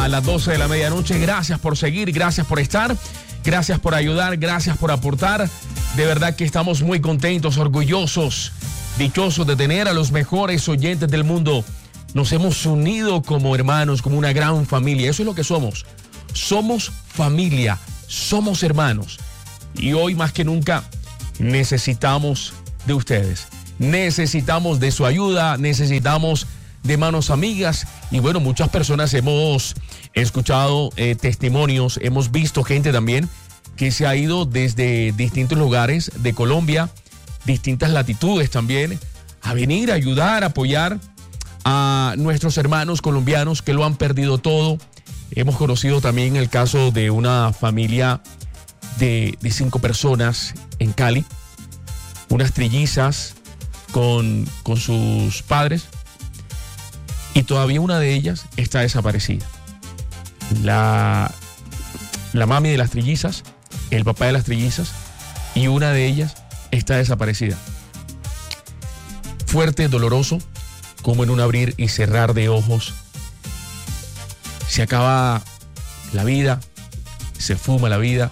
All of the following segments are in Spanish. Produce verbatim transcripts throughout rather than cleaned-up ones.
A las doce de la medianoche, gracias por seguir, gracias por estar, gracias por ayudar, gracias por aportar. De verdad que estamos muy contentos, orgullosos, dichosos de tener a los mejores oyentes del mundo. Nos hemos unido como hermanos, como una gran familia. Eso es lo que somos. Somos familia, somos hermanos. Y hoy más que nunca necesitamos de ustedes. Necesitamos de su ayuda, necesitamos de manos amigas. Y bueno, muchas personas hemos escuchado eh, testimonios, hemos visto gente también que se ha ido desde distintos lugares de Colombia, distintas latitudes también, a venir a ayudar, a apoyar a nuestros hermanos colombianos que lo han perdido todo. Hemos conocido también el caso de una familia de, de cinco personas en Cali, unas trillizas con, con sus padres, y todavía una de ellas está desaparecida. La, la mami de las trillizas, el papá de las trillizas, y una de ellas está desaparecida. Fuerte, doloroso, como en un abrir y cerrar de ojos. Se acaba la vida, se fuma la vida.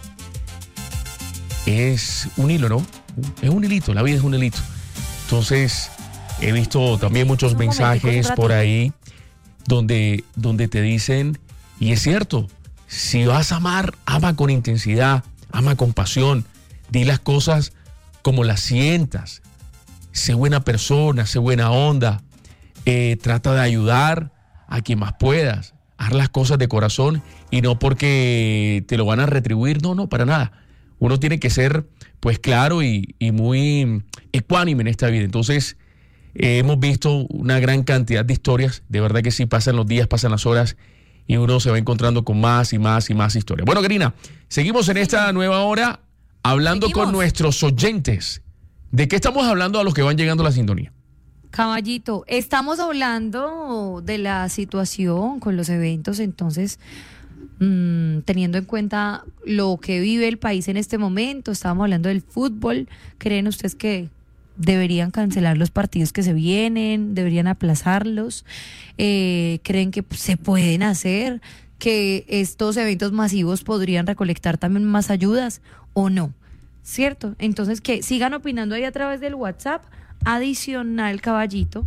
Es un hilo, ¿no? Es un hilito, la vida es un hilito. Entonces, he visto también muchos un mensajes por ahí donde, donde te dicen, y es cierto, si vas a amar, ama con intensidad, ama con pasión, di las cosas como las sientas, sé buena persona, sé buena onda, eh, trata de ayudar a quien más puedas, haz las cosas de corazón y no porque te lo van a retribuir, no, no, para nada. Uno tiene que ser pues claro y, y muy ecuánime en esta vida. Entonces, eh, hemos visto una gran cantidad de historias, de verdad que sí, pasan los días, pasan las horas y uno se va encontrando con más y más y más historias. Bueno, Karina, seguimos en esta nueva hora hablando seguimos con nuestros oyentes. ¿De qué estamos hablando a los que van llegando a la sintonía? Caballito, estamos hablando de la situación con los eventos, entonces, mmm, teniendo en cuenta lo que vive el país en este momento, estábamos hablando del fútbol. ¿Creen ustedes que deberían cancelar los partidos que se vienen, deberían aplazarlos? Eh, ¿Creen que se pueden hacer? ¿Que estos eventos masivos podrían recolectar también más ayudas o no? ¿Cierto? Entonces, que sigan opinando ahí a través del WhatsApp. Adicional, caballito,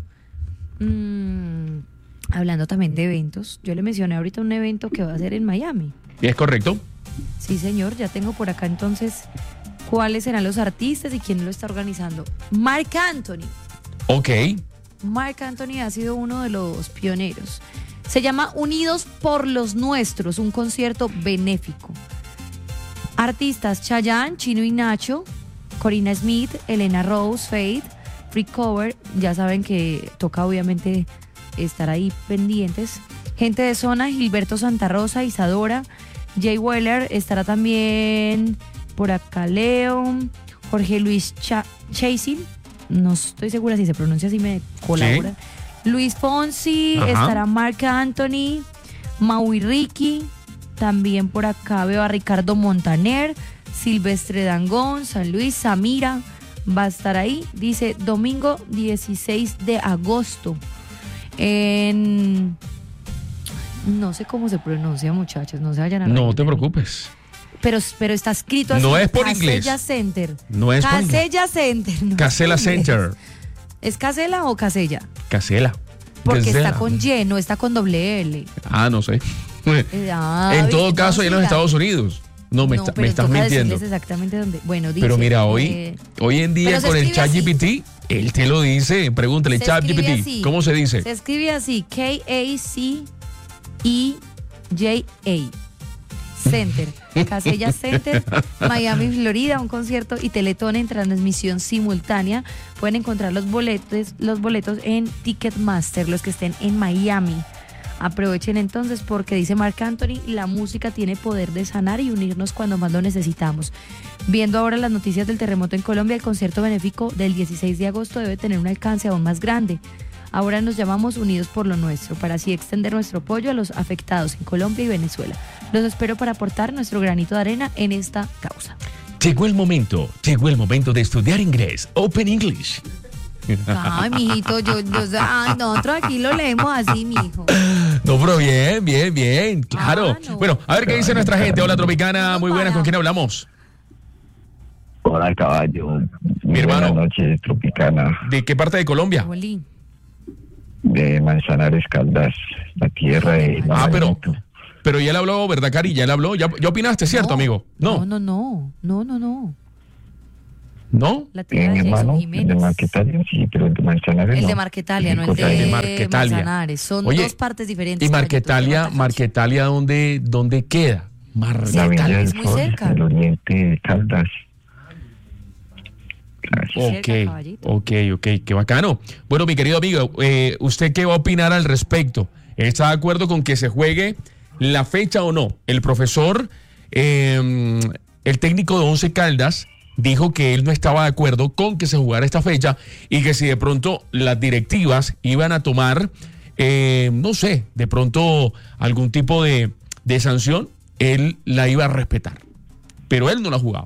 mmm, hablando también de eventos, yo le mencioné ahorita un evento que va a ser en Miami. ¿Es correcto? Sí, señor, ya tengo por acá entonces cuáles serán los artistas y quién lo está organizando. Marc Anthony. Ok. Marc Anthony ha sido uno de los pioneros. Se llama Unidos por los Nuestros, un concierto benéfico. Artistas: Chayanne, Chino y Nacho, Corina Smith, Elena Rose, Faith, Free Cover, ya saben que toca obviamente estar ahí pendientes. Gente de Zona, Gilberto Santa Rosa, Isadora, Jay Weller, estará también por acá Leo, Jorge Luis Cha- Chasing, no estoy segura si se pronuncia así, me colabora. ¿Sí? Luis Fonsi, ajá, estará Marc Anthony, Maui Ricky, también por acá veo a Ricardo Montaner, Silvestre Dangond, San Luis, Samira va a estar ahí. Dice domingo dieciséis de agosto en... No sé cómo se pronuncia, muchachos, no se vayan a... No te preocupes. Pero, pero está escrito así. No es por Casella inglés. Center. No es Casella por inglés. Center. No Casella Center. ¿Es Casella o Casella? Casella. Porque Casella. está con Y, no está con doble L. Ah, no sé. Ah, en todo caso, no, ahí en los Estados Unidos. No, me, no, está, me estás mintiendo. Exactamente dónde. Bueno, dice, pero mira, hoy, eh, hoy en día con el ChatGPT, él te lo dice. Pregúntale, ChatGPT, ¿cómo se dice? Se escribe así, K A C E J A. Center, Casella Center, Miami, Florida, un concierto y Teletón en transmisión simultánea. Pueden encontrar los boletos, los boletos en Ticketmaster, los que estén en Miami. Aprovechen entonces porque dice Marc Anthony, la música tiene poder de sanar y unirnos cuando más lo necesitamos. Viendo ahora las noticias del terremoto en Colombia, el concierto benéfico del dieciséis de agosto debe tener un alcance aún más grande. Ahora nos llamamos Unidos por lo Nuestro, para así extender nuestro apoyo a los afectados en Colombia y Venezuela. Los espero para aportar nuestro granito de arena en esta causa. Llegó el momento, llegó el momento de estudiar inglés, Open English. Ay, mijito, yo, yo, ay, nosotros aquí lo leemos así, mijo. No, pero bien, bien, bien, claro. Ah, no. Bueno, a ver qué dice nuestra gente. Hola, Tropicana, muy buenas, ¿con quién hablamos? Hola, caballo. Mi hermano. Buenas noches, Tropicana. ¿De qué parte de Colombia? Bolín. De Manzanares, Caldas, la tierra de... Ah, pero, Manzanito. pero ya le habló, ¿verdad, Cari? Ya le habló. ¿Ya, ya opinaste, cierto, No, amigo? No, No. no, no, no, no, no. ¿No? La Eh, tierra mi de Jason hermano, el de Jiménez. Marquetalia, sí, pero el de Manzanares El no. de Marquetalia, no el Cosa El de de Marquetalia. Manzanares. Son Oye, dos partes diferentes. ¿Y caballito, Marquetalia, de Marta Marquetalia dónde, dónde queda? La Villa Marquetalia. es del muy Sol, cerca. el oriente de Caldas. Gracias. Ok, cerca, caballito. ok, ok, qué bacano. Bueno, mi querido amigo, eh, ¿usted qué va a opinar al respecto? ¿Está de acuerdo con que se juegue la fecha o no? El profesor, eh, el técnico de Once Caldas, dijo que él no estaba de acuerdo con que se jugara esta fecha y que si de pronto las directivas iban a tomar, eh, no sé, de pronto algún tipo de, de sanción, él la iba a respetar. Pero él no la ha jugado.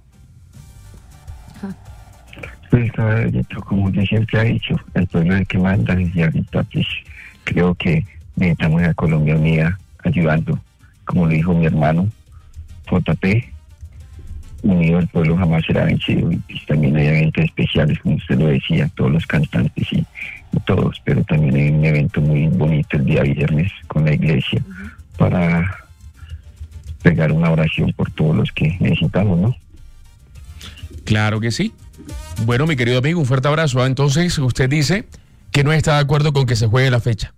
Pues, caballito, como yo siempre he dicho, el pueblo es el que manda y ahorita pues creo que necesitamos a Colombia unida ayudando, como lo dijo mi hermano J P, unido el pueblo jamás será vencido. Y pues, también hay eventos especiales, como usted lo decía, todos los cantantes y, y todos, pero también hay un evento muy bonito el día viernes con la iglesia para pegar una oración por todos los que necesitamos, ¿no? Claro que sí. Bueno, mi querido amigo, un fuerte abrazo. Ah, entonces, usted dice que no está de acuerdo con que se juegue la fecha.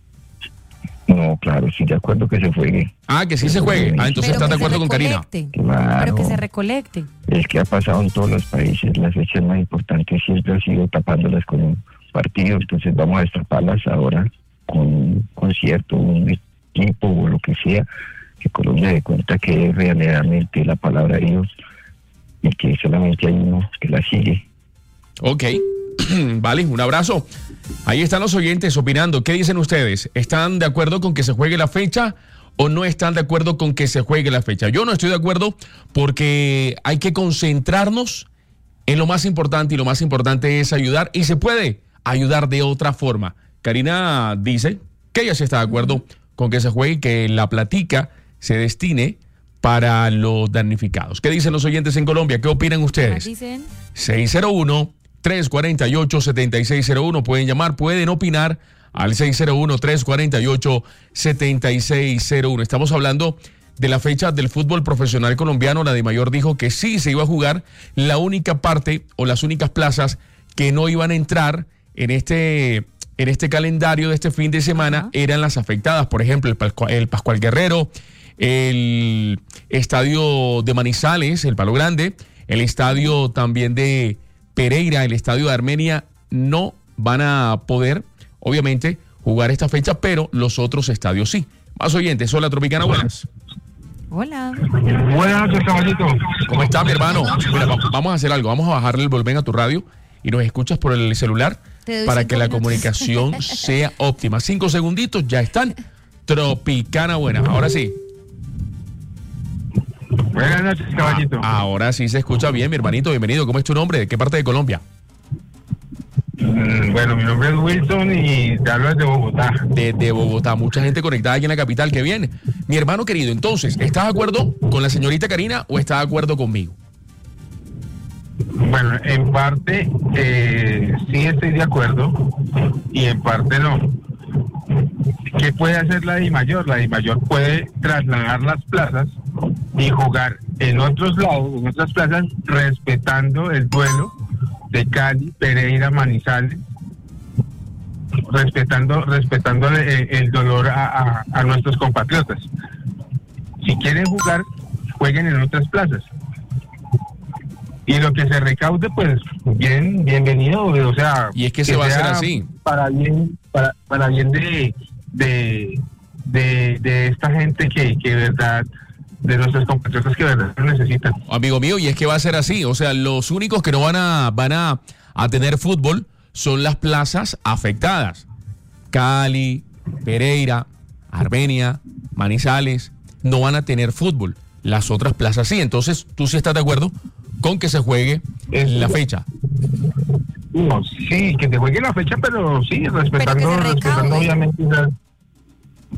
No, claro, sí, de acuerdo que se juegue. Ah, que sí se juegue. Ah, entonces Pero está de que se acuerdo con Karina. recolecten, Claro. Pero que se recolecten. Es que ha pasado en todos los países, las fechas más importantes siempre han sido tapándolas con un partido, entonces vamos a destaparlas ahora con un concierto, un equipo o lo que sea, que Colombia dé cuenta que es realmente la palabra de Dios y que solamente hay uno que la sigue. Ok, vale, un abrazo. Ahí están los oyentes opinando. ¿Qué dicen ustedes? ¿Están de acuerdo con que se juegue la fecha o no están de acuerdo con que se juegue la fecha? Yo no estoy de acuerdo porque hay que concentrarnos en lo más importante y lo más importante es ayudar y se puede ayudar de otra forma. Karina dice que ella sí está de acuerdo con que se juegue y que la platica se destine para los damnificados. ¿Qué dicen los oyentes en Colombia? ¿Qué opinan ustedes? Dicen seis cero uno, tres cuatro ocho, siete seis cero uno. Pueden llamar, pueden opinar al seis cero uno, tres cuatro ocho, siete seis cero uno. Estamos hablando de la fecha del fútbol profesional colombiano. La de Mayor dijo que sí se iba a jugar. La única parte o las únicas plazas que no iban a entrar en este, en este calendario de este fin de semana Ajá. eran las afectadas. Por ejemplo, el Pascual, el Pascual Guerrero, el estadio de Manizales, el Palo Grande, el estadio también de Pereira, el estadio de Armenia, no van a poder, obviamente, jugar esta fecha, pero los otros estadios sí. Más oyentes, hola Tropicana, buenas. hola. Buenas noches, caballito. ¿Cómo está mi hermano? Mira, va- vamos a hacer algo, vamos a bajarle el volumen a tu radio y nos escuchas por el celular Te doy para cinco que la minutos. comunicación sea óptima. Cinco segunditos, ya están. Tropicana, buenas. Ahora sí. Buenas noches, caballito. Ah, ahora sí se escucha bien, mi hermanito. Bienvenido. ¿Cómo es tu nombre? ¿De qué parte de Colombia? Mm, Bueno, mi nombre es Wilson y te hablo desde Bogotá. Desde Bogotá. Mucha gente conectada aquí en la capital. Qué bien. Mi hermano querido, entonces, ¿estás de acuerdo con la señorita Karina o estás de acuerdo conmigo? Bueno, en parte eh, sí estoy de acuerdo y en parte no. ¿Qué puede hacer la DIMAYOR? La DIMAYOR puede trasladar las plazas y jugar en otros lados, en otras plazas, respetando el duelo de Cali, Pereira, Manizales, respetando respetando el, el dolor a, a, a nuestros compatriotas. Si quieren jugar, jueguen en otras plazas. Y lo que se recaude, pues, bien, bienvenido, o sea... Y es que se que va a hacer sea así. Para bien, para, para bien de, de, de, de esta gente que, que de verdad, de nuestros compatriotas que de verdad lo necesitan. Amigo mío, y es que va a ser así. O sea, los únicos que no van a, van a, a tener fútbol son las plazas afectadas. Cali, Pereira, Armenia, Manizales, no van a tener fútbol. Las otras plazas sí. Entonces, ¿tú sí estás de acuerdo con que se juegue Es- la fecha? No, sí, que se juegue la fecha, pero sí, respetando, Pero que se respetando recaude. obviamente... la-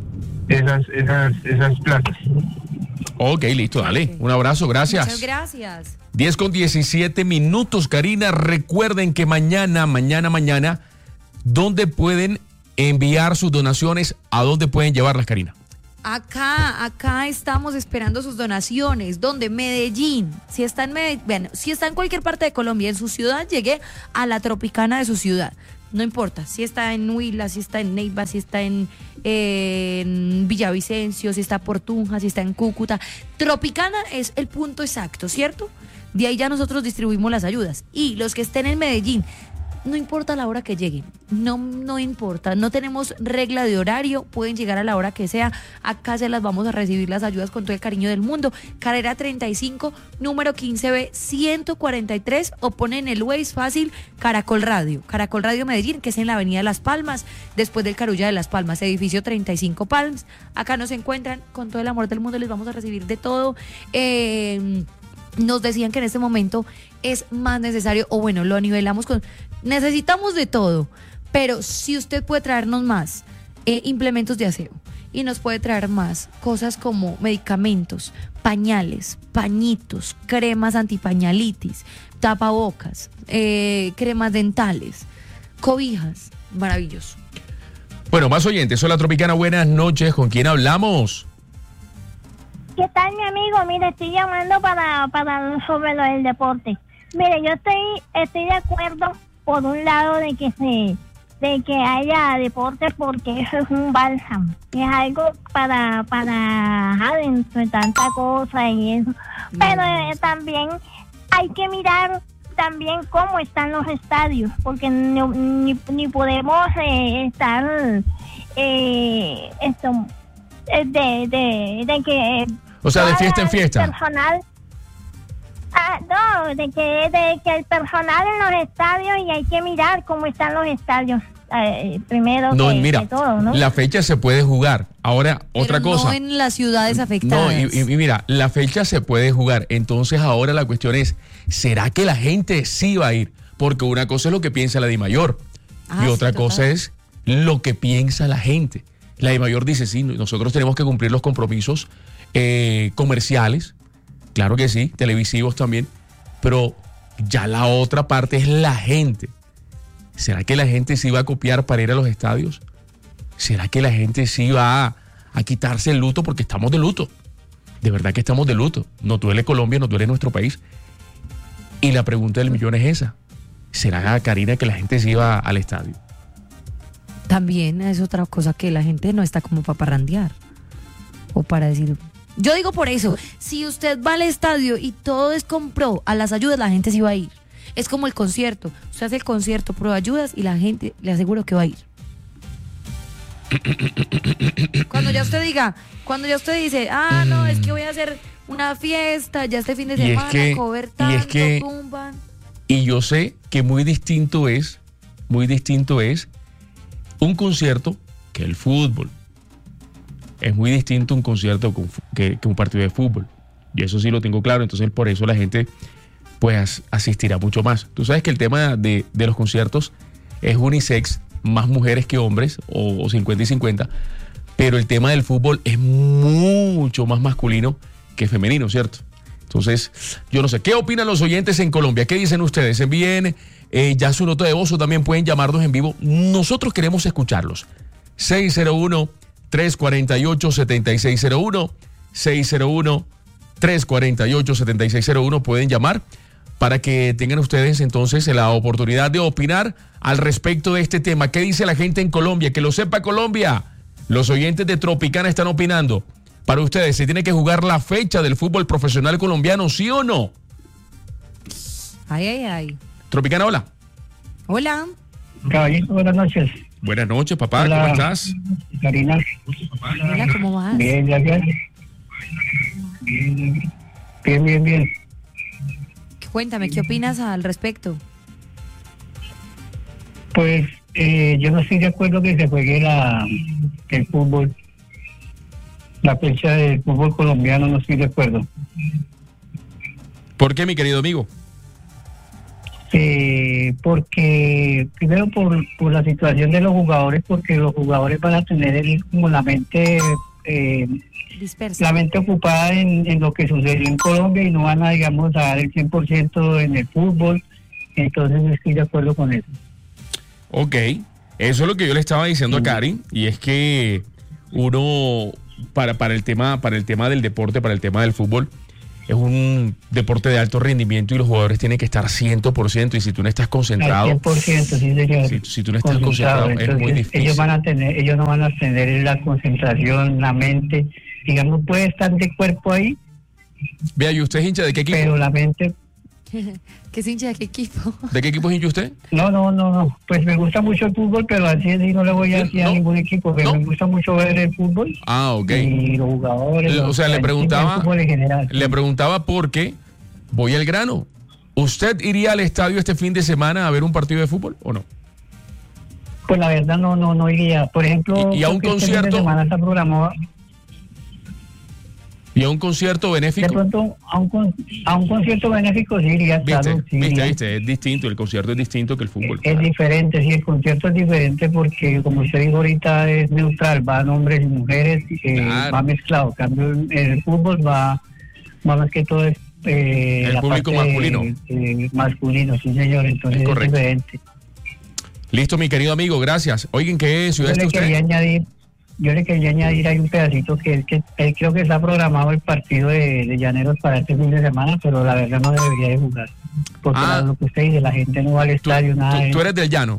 esas, esas, esas plazas. Ok, listo, dale. Un abrazo, gracias. Muchas gracias. diez con diecisiete minutos, Karina. Recuerden que mañana, mañana, mañana, ¿dónde pueden enviar sus donaciones? ¿A dónde pueden llevarlas, Karina? Acá, acá estamos esperando sus donaciones. ¿Dónde? Medellín. Si está en Medellín, bueno, si está en cualquier parte de Colombia, en su ciudad, llegue a la Tropicana de su ciudad. No importa, si está en Huila, si está en Neiva, si está en, eh, en Villavicencio, si está por Tunja, si está en Cúcuta. Tropicana es el punto exacto, ¿cierto? De ahí ya nosotros distribuimos las ayudas. Y los que estén en Medellín, no importa la hora que lleguen, no, no importa, no tenemos regla de horario, pueden llegar a la hora que sea, acá se las vamos a recibir las ayudas con todo el cariño del mundo. Carrera treinta y cinco, número quince B ciento cuarenta y tres, o ponen el Waze fácil, Caracol Radio, Caracol Radio Medellín, que es en la avenida Las Palmas, después del Carulla de Las Palmas, edificio treinta y cinco Palms. Acá nos encuentran, con todo el amor del mundo les vamos a recibir de todo. eh... Nos decían que en este momento es más necesario, o bueno, lo nivelamos con, necesitamos de todo, pero si usted puede traernos más eh, implementos de aseo y nos puede traer más cosas como medicamentos, pañales, pañitos, cremas antipañalitis, tapabocas, eh, cremas dentales, cobijas, maravilloso. Bueno, más oyentes, soy la Tropicana, buenas noches, ¿con quién hablamos? ¿Qué tal, mi amigo? Mire, estoy llamando para, para sobre lo del deporte. Mire, yo estoy estoy de acuerdo por un lado de que se de que haya deporte, porque eso es un bálsamo, es algo para para adentro de tanta cosa y eso. Pero eh, también hay que mirar también cómo están los estadios, porque no, ni, ni podemos eh, estar eh, esto eh, de, de, de que o sea, de fiesta en fiesta. Personal, ah, no, de que, de que el personal en los estadios, y hay que mirar cómo están los estadios eh, primero no, que, mira, que todo, ¿no? La fecha se puede jugar. Ahora, pero otra cosa. No en las ciudades afectadas. No, y, y mira, la fecha se puede jugar. Entonces ahora la cuestión es, ¿será que la gente sí va a ir? Porque una cosa es lo que piensa la DIMAYOR Ah, y sí, otra total. cosa es lo que piensa la gente. La DIMAYOR dice, sí, nosotros tenemos que cumplir los compromisos eh, comerciales, claro que sí, televisivos también, pero ya la otra parte es la gente. ¿Será que la gente sí va a copiar para ir a los estadios? ¿Será que la gente sí va a, a quitarse el luto? Porque estamos de luto. De verdad que estamos de luto. Nos duele Colombia, nos duele nuestro país. Y la pregunta del millón es esa. ¿Será, Karina, que la gente sí va al estadio? También es otra cosa, que la gente no está como para parrandear o para decir. Yo digo por eso, si usted va al estadio y todo es con pro a las ayudas, la gente sí va a ir. Es como el concierto. Usted hace el concierto pro ayudas y la gente, le aseguro que va a ir. Cuando ya usted diga, cuando ya usted dice, ah, no, es que voy a hacer una fiesta, ya este fin de Y es semana, que- cover y tanto, es que- tumban. Y yo sé que muy distinto es, muy distinto es un concierto que el fútbol. Es muy distinto un concierto con fu- que, que un partido de fútbol. Y eso sí lo tengo claro. Entonces por eso la gente pues asistirá mucho más. Tú sabes que el tema de, de los conciertos es unisex, más mujeres que hombres, o, o cincuenta y cincuenta. Pero el tema del fútbol es mucho más masculino que femenino, ¿cierto? Entonces, yo no sé, ¿qué opinan los oyentes en Colombia? ¿Qué dicen ustedes? Envíen eh, ya su nota de voz, o también pueden llamarnos en vivo. Nosotros queremos escucharlos. seis cero uno, tres cuatro ocho, siete seis cero uno, seis cero uno, tres cuatro ocho, siete seis cero uno. Pueden llamar para que tengan ustedes entonces la oportunidad de opinar al respecto de este tema. ¿Qué dice la gente en Colombia? Que lo sepa Colombia. Los oyentes de Tropicana están opinando. Para ustedes, ¿se tiene que jugar la fecha del fútbol profesional colombiano, sí o no? Ay, ay, ay. Tropicana, hola. Hola. Caballito, buenas noches. Buenas noches, papá. Hola. ¿Cómo estás? Karina. Hola, ¿cómo vas? Bien, gracias. Bien, bien, bien. Cuéntame, ¿qué opinas al respecto? Pues eh, yo no estoy de acuerdo que se juegue la, el fútbol, la fecha del fútbol colombiano, no estoy de acuerdo. ¿Por qué, mi querido amigo? Eh, porque primero por, por la situación de los jugadores, porque los jugadores van a tener el, como la mente eh, Dispersa. la mente ocupada en, en lo que sucedió en Colombia y no van a, digamos, a dar el cien por ciento en el fútbol. Entonces no estoy de acuerdo con eso. Ok, eso es lo que yo le estaba diciendo a Cari, y es que uno, para, para, el tema, para el tema del deporte, para el tema del fútbol, es un deporte de alto rendimiento y los jugadores tienen que estar cien por ciento, y si tú no estás concentrado, Al cien por ciento, sí, señor. Si, si tú no estás concentrado, Entonces, es muy difícil. Ellos van a tener, ellos no van a tener la concentración, la mente, digamos, puede estar de cuerpo ahí, Vea, ¿y usted es hincha de qué equipo? pero la mente, ¿Qué es hincha de qué equipo? ¿De qué equipo es hincha usted? no, no, no, no, pues me gusta mucho el fútbol, pero así sí no le voy a decir No, a ningún equipo, pero no. me gusta mucho ver el fútbol. Ah, ok. Y los jugadores. Le- o los- sea, le el preguntaba- fútbol en general. Le preguntaba porque voy al grano. ¿Usted iría al estadio este fin de semana a ver un partido de fútbol o no? Pues la verdad no, no, no iría. Por ejemplo, ¿Y- y a un creo que este fin de concierto? semana está programado. ¿Y a un concierto De benéfico? pronto, a un, con- a un concierto benéfico sí iría, ¿Viste? claro, sí ¿Viste? iría. ¿Viste? Es distinto, el concierto es distinto que el fútbol. Es diferente, sí, el concierto es diferente porque, como usted dijo ahorita, es neutral, va a hombres y mujeres, eh, Claro. va mezclado. En cambio, en el fútbol va, va más que todo es eh, El la público parte, masculino. eh, masculino, sí, señor, entonces Es es, correcto. diferente. Listo, mi querido amigo, gracias. Oigan, ¿qué ciudad Yo está le usted? quería añadir, yo le quería añadir hay un pedacito que es que eh, creo que está programado el partido de, de Llaneros para este fin de semana, pero la verdad no debería de jugar. Porque Ah. lo que usted dice, la gente no va al Tú, estadio, nada. tú- de- tú eres del llano.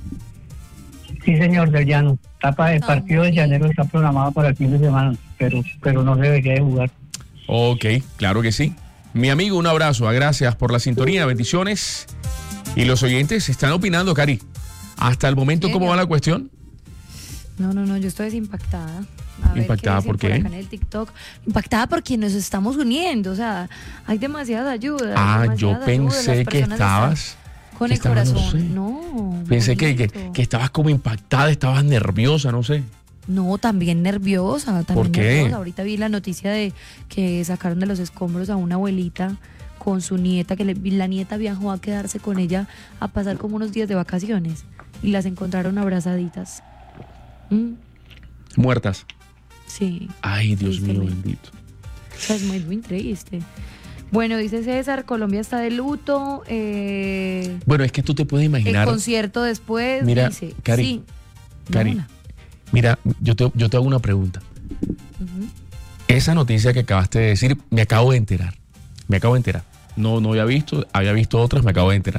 Sí, señor, del Llano. Tapa el Ah, partido de ok. Llaneros está programado para el fin de semana, pero pero no debería de jugar. Ok, claro que sí. Mi amigo, un abrazo. Gracias por la sintonía, bendiciones. Y los oyentes están opinando, Cari. Hasta el momento, ¿cómo va la cuestión? No, no, no, yo estoy desimpactada. A ver ¿Impactada dicen por qué? acá en el TikTok. Impactada porque nos estamos uniendo, o sea, hay demasiadas ayudas. Ah, yo demasiadas ayudas, pensé las que personas estabas... están con que el estabas, no corazón. sé. No, Pensé que, que, bonito. que estabas como impactada, estabas nerviosa, no sé. No, también nerviosa, también ¿Por qué? nerviosa. Ahorita vi la noticia de que sacaron de los escombros a una abuelita con su nieta, que le- la nieta viajó a quedarse con ella a pasar como unos días de vacaciones y las encontraron abrazaditas. Mm, Muertas. sí, Ay, Dios mío, Tristemente. bendito. o sea, es muy, muy triste. Bueno, dice César, Colombia está de luto. eh, Bueno, es que tú te puedes el imaginar... concierto después, Mira, dice. Cari, sí. Cari. No, Mira, yo te, yo te hago una pregunta. ujú. Esa noticia que acabaste de decir, me acabo de enterar. Me acabo de enterar. No, no había visto, había visto otras, me acabo de enterar.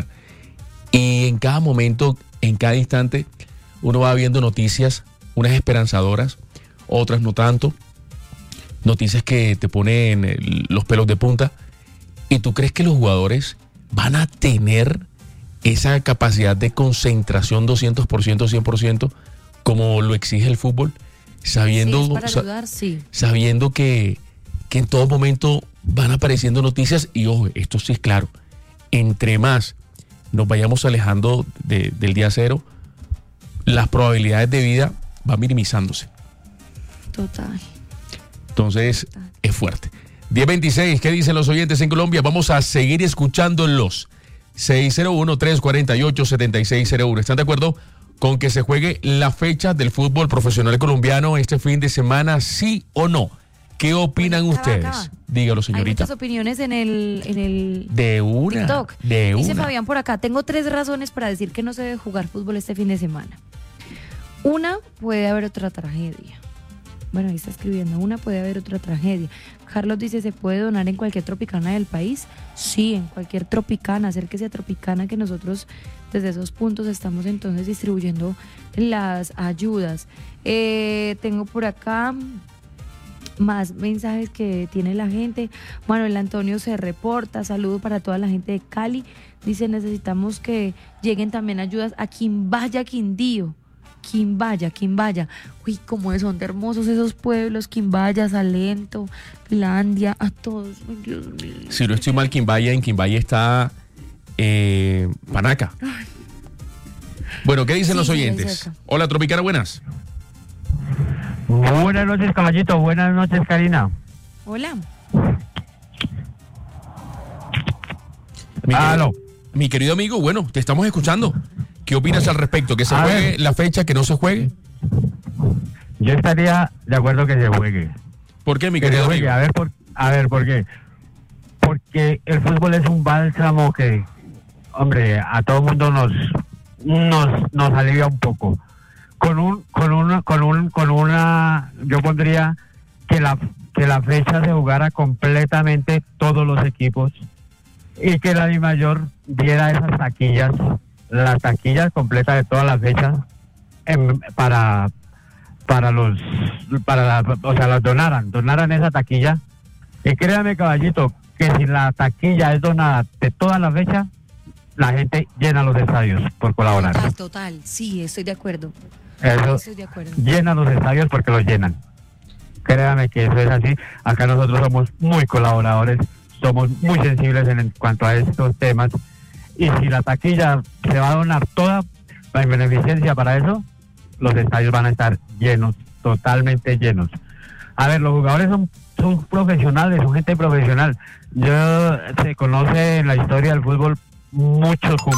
Y en cada momento, en cada instante, uno va viendo noticias, unas esperanzadoras, otras no tanto. Noticias que te ponen eh, los pelos de punta. ¿Y tú crees que los jugadores van a tener esa capacidad de concentración doscientos por ciento, cien por ciento, como lo exige el fútbol? Sabiendo, Sí, es para sa- ayudar, sí. sabiendo que, que en todo momento van apareciendo noticias y ojo, esto sí es claro, entre más nos vayamos alejando de- del día cero, las probabilidades de vida van minimizándose. Total. Entonces, es fuerte. diez veintiséis, ¿qué dicen los oyentes en Colombia? Vamos a seguir escuchándolos. seis cero uno, tres cuatro ocho, siete seis cero uno. ¿Están de acuerdo con que se juegue la fecha del fútbol profesional colombiano este fin de semana, sí o no? ¿Qué opinan Bueno, acaba, ustedes? acaba. Dígalo, Hay señorita. muchas opiniones en el, en el De una. TikTok. De Dice una. Fabián por acá, tengo tres razones para decir que no se debe jugar fútbol este fin de semana. Una, puede haber otra tragedia. Bueno, ahí está escribiendo, una, puede haber otra tragedia. Carlos dice, ¿se puede donar en cualquier tropicana del país? Sí, en cualquier tropicana, acérquese a Tropicana, que nosotros desde esos puntos estamos entonces distribuyendo las ayudas. Eh, tengo por acá más mensajes que tiene la gente. Manuel Antonio se reporta, saludo para toda la gente de Cali. Dice, necesitamos que lleguen también ayudas a Quimbaya, Quindío. Quimbaya, Quimbaya. Uy, cómo son de hermosos esos pueblos, Quimbaya, Salento, Landia, a todos. Ay, Dios mío. Si no estoy mal, Quimbaya, en Quimbaya está eh, Panaca. Bueno, ¿qué dicen Sí, los sí, ahí oyentes? cerca. Hola, Tropicana, buenas. Buenas noches, caballito. Buenas noches, Karina. Hola. Mi Aló. querido, mi querido amigo, bueno, te estamos escuchando. ¿Qué opinas al respecto? ¿Que se A juegue ver. la fecha, que no se juegue? Yo estaría de acuerdo que se juegue. ¿Por qué, mi Que se querido juegue. amigo? A ver, por, a ver, ¿por qué? Porque el fútbol es un bálsamo que, hombre, a todo mundo nos, nos, nos alivia un poco. Con un, con una, con un, con una, yo pondría que la, que la fecha se jugara completamente todos los equipos y que la DIMAYOR diera esas taquillas, las taquillas completas de todas las fechas en, para, para los, para la, o sea, las donaran, donaran esa taquilla. Y créame, caballito, que si la taquilla es donada de todas las fechas, la gente llena los estadios por colaborar. Total, total, sí, estoy de acuerdo. Eso, Estoy de acuerdo. llena los estadios porque los llenan. Créame que eso es así. Acá nosotros somos muy colaboradores, somos muy sensibles en, en cuanto a estos temas. Y si la taquilla se va a donar toda en beneficencia para eso, los estadios van a estar llenos, totalmente llenos. A ver, los jugadores son, son profesionales, son gente profesional. Yo se conoce en la historia del fútbol muchos jugadores.